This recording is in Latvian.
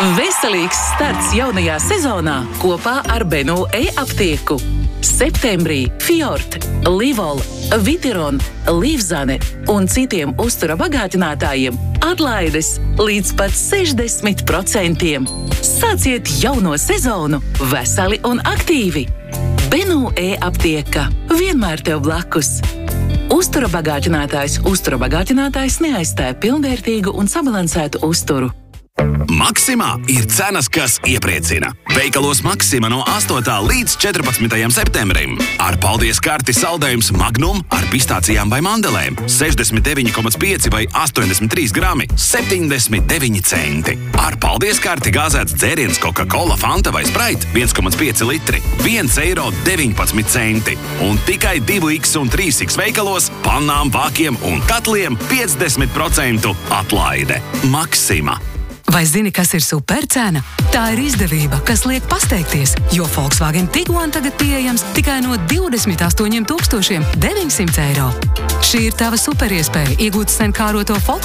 Veselīgs starts jaunajā sezonā kopā ar Benu e-aptieku. Septembrī Fjord, Livol, Vitiron, Līvzane un citiem uztura bagātinātājiem atlaides līdz pat 60%. Sāciet jauno sezonu veseli un aktīvi. Benu e-aptieka vienmēr tev blakus. Uztura bagātinātājs neaizstāja pilnvērtīgu un sabalansētu uzturu. Maksimā ir cenas, kas iepriecina. Veikalos Maksima no 8. līdz 14. septembrim. Ar paldies karti saldējums Magnum ar pistācijām vai mandelēm 69,5 vai 83 grami 79 centi. Ar paldies karti gāzēts dzēriens Coca-Cola, Fanta vai Sprite 1,5 litri 1,19 centi. Un tikai 2X un 3X veikalos pannām, vākiem un katliem 50% atlaide. Maksima. Vai zini, kas ir supercena? Tā ir izdevība, kas liek pasteigties, jo Volkswagen Tiguan tagad pieejams tikai no 28 900 eiro. Šī ir tava superiespēja iegūt sen kāroto Volkswagen